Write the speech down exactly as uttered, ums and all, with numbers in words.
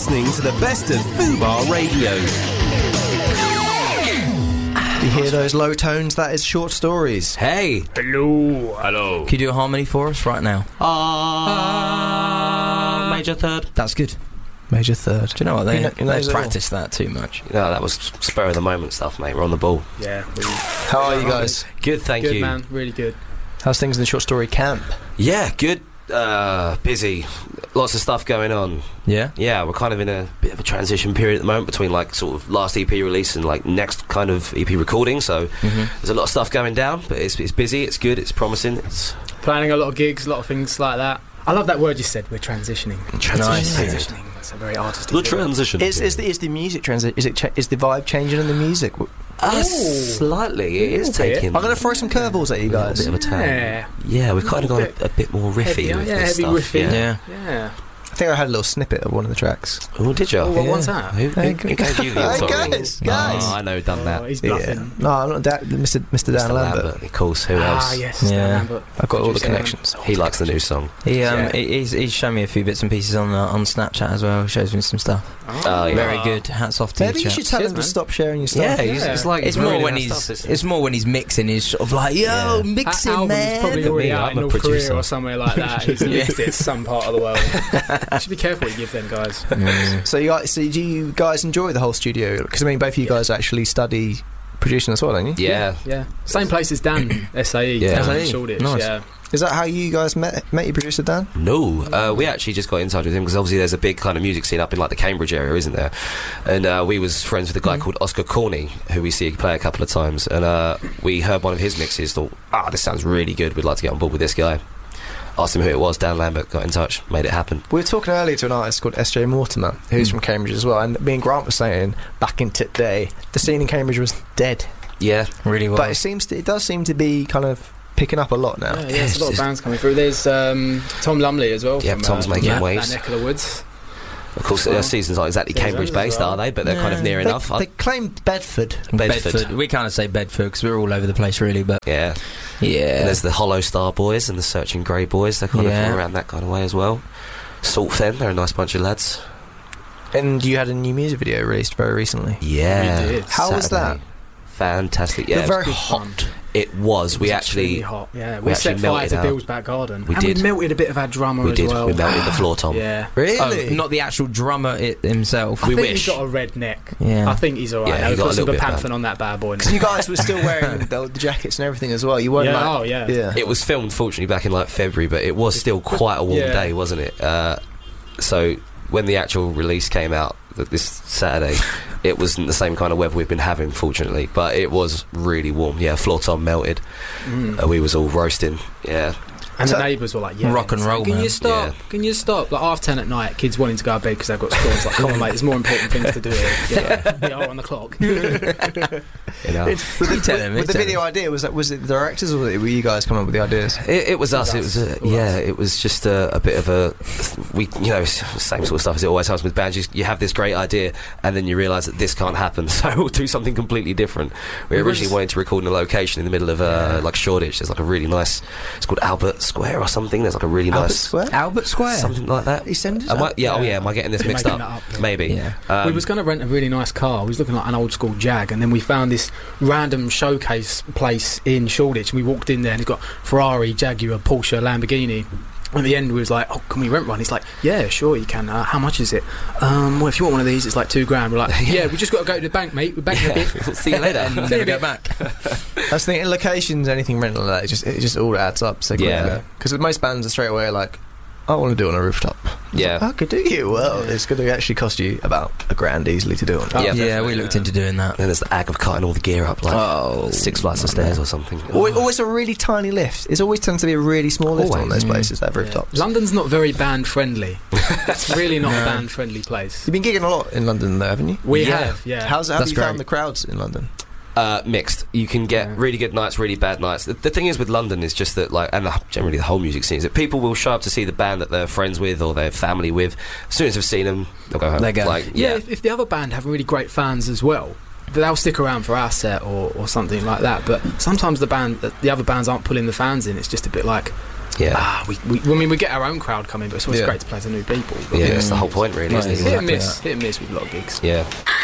listening to the best of Fubar Radio. You hear those low tones? That is Short Stories. Hey. Hello. Hello. Can you do a harmony for us right now? Ah. Uh, major third. That's good. Major third. Do you know what? They, you know, you know they practice that too much. No, that was spur of the moment stuff, mate. We're on the ball. Yeah. We, How are you guys? Good, thank good, you. Good, man. Really good. How's things in the Short Story camp? Yeah, good. Uh, busy. Lots of stuff going on. Yeah? Yeah, we're kind of in a bit of a transition period at the moment between, like, sort of last E P release and, like, next kind of E P recording. So mm-hmm. there's a lot of stuff going down, but it's, it's busy, it's good, it's promising. It's planning a lot of gigs, a lot of things like that. I love that word you said. We're transitioning. Transition. Nice. Transitioning. That's a very artistic The word. transition. Is is the is the music transi- Is it cha- is the vibe changing in the music? Uh, slightly, it is Little bit. taking. I'm going to throw some curveballs at you guys. A bit of a turn. Yeah. Yeah, we've kind of gone Bit a, a bit more riffy heavy, with yeah, this heavy stuff. riffy. Yeah. Yeah. Yeah. I think I had a little snippet of one of the tracks. Oh, did you? Oh, what Yeah. one's that? Who, who, Hey, who gave you the hey, authority? guys, guys. Oh, I know, done Oh, that. he's Yeah. bluffing. No, I'm not da- Mister Mister Dan Mister Lambert. Lambert, of course. Who else? Ah, yes. Yeah. Dan Lambert. I've got all the Producer connections. He likes the new song. He, um, Yeah. he- he's, he's shown me a few bits and pieces on uh, on Snapchat as well. Shows me some stuff. Oh, yeah. Very good. Hats off to Maybe you, you chap. should tell Cheers, him to man. stop sharing your stuff. Yeah, he's, Yeah. it's like It's he's more really when nice he's stuff, it's more when he's mixing. He's sort of like, yo, Yeah. mixing, That album man. is probably Look at already me, out I'm in a North producer. Korea or somewhere like that. He's mixed it some part of the world. You should be careful what you give them guys. Mm. So you guys, so do you guys enjoy the whole studio? Because I mean, both of you guys actually study producing as well, don't you? Yeah. Yeah. Same place as Dan, S A E. Yeah. down S A E. in Shoreditch. Nice. Yeah. Is that how you guys met met your producer Dan? No, uh, we actually just got in touch with him because obviously there's a big kind of music scene up in like the Cambridge area, isn't there? And uh, we was friends with a guy called Oscar Corney, who we see play a couple of times, and uh, we heard one of his mixes, thought, ah, this sounds really good, we'd like to get on board with this guy. Asked him who it was, Dan Lambert, got in touch, made it happen. We were talking earlier to an artist called S J Mortimer, who's Mm. from Cambridge as well, and me and Grant was saying back in today, the scene in Cambridge was dead, Yeah, Really well. but it seems to, it does seem to be kind of picking up a lot now. Yeah, yeah, there's a lot of bands coming through. There's um, Tom Lumley as well. Yeah, from, Tom's uh, making that, waves. That neck of the woods. of course, uh, Seasons aren't exactly Seasons Cambridge as based, well. are they? But they're kind of Yeah. near They, enough. I- they claim Bedford. Bedford. Bedford. We kind of say Bedford because we're all over the place, really. But yeah. yeah, And there's the Hollow Star Boys and the Searching Grey Boys. They're kind Yeah. of around that kind of way as well. Salt Fen, they're a nice bunch of lads. And you had a new music video released very recently. Yeah. We did. How was Saturday. that? Fantastic. Yeah, You're it very good hot. fun. It was. It we was actually extremely hot. Yeah, we we, actually set fire melted to out. Bill's back garden. We and did. we melted a bit of our drummer we as did. well. We melted the floor tom. Yeah. Really? Oh, not the actual drummer it himself. I We think wish. he's got a red neck. Yeah. I think he's alright. Yeah, now. he We've got got a some little bit paraffin on that bad boy. Because you guys were still wearing the, the jackets and everything as well. You weren't Yeah, like, oh, yeah. yeah. It was filmed, fortunately, back in like February, but it was still quite a warm Yeah. day, wasn't it? Uh, so when the actual release came out th- this Saturday, it wasn't the same kind of weather we've been having, fortunately, but it was really warm. Yeah, floor tom melted. Mm. Uh, we was all roasting. Yeah. And So- the neighbours were like, yeah. Rock and roll, Can man. you stop? Yeah. Can you stop? Like half ten at night, kids wanting to go to bed because they've got school. It's like, come on, mate, there's more important things to do here. Yeah, we are on the clock. You know? It, with the, You tell with- him, with you the tell video him. idea, was that was it the directors or were you guys coming up with the ideas? It, it was us. All It was us. a, All yeah. us. It was just a, a bit of a we you know s- same sort of stuff as it always happens with bands. You, you have this great idea and then you realise that this can't happen, so we'll do something completely different. We It originally was- wanted to record in a location in the middle of uh, Yeah. like Shoreditch. There's like a really nice. It's called Albert Square or something. There's like a really Albert nice Square? Albert Square. something like that. EastEnders? Am I, yeah. Oh Yeah. yeah. Am I getting this mixed Making up? that up, yeah. Maybe. Yeah. Um, we was going to rent a really nice car. We was looking like an old school Jag, and then we found this random showcase place in Shoreditch. And we walked in there, and it's got Ferrari, Jaguar, Porsche, Lamborghini. At the end, we was like, "Oh, can we rent one?" He's like, "Yeah, sure, you can. Uh, how much is it?" Um, well, if you want one of these, it's like two grand. We're like, "Yeah, we just got to go to the bank, mate. We're back in a bit." See you later. and See you never a go bit. back. That's the thing. In locations, anything rental like that, it just it just all adds up. So Yeah. Because most bands are straight away like, I want to do it on a rooftop. Yeah. Okay, do you? Well, it's going to actually cost you about a grand easily to do it. Oh, Yeah. Yeah, we looked into doing that. Then there's the ag of cutting all the gear up, like Oh, six flights of stairs or something. Always, always a really tiny lift. It's always tends to be a really small lift on Always. those Mm. places, that Yeah. rooftops. London's not very band friendly. It's really not No. a band friendly place. You've been gigging a lot in London, though, haven't you? We Yeah. have, yeah. How's how have That's you great. found the crowds in London? Uh, mixed. You can get Yeah. really good nights, really bad nights. The, the thing is with London is just that, like, and the, generally the whole music scene is that people will show up to see the band that they're friends with or their family with. As soon as they've seen them, they'll go home. They go. Like, Yeah, yeah, if, if the other band have really great fans as well, they'll stick around for our set or, or something like that. But sometimes the band, the other bands aren't pulling the fans in. It's just a bit like, Yeah. ah, we, we, I mean, we get our own crowd coming, but it's always Yeah. great to play to new people. But Yeah, Yeah. that's the whole point, really, Right, isn't it? hit and exactly miss, that. hit and miss with a lot of gigs. Yeah.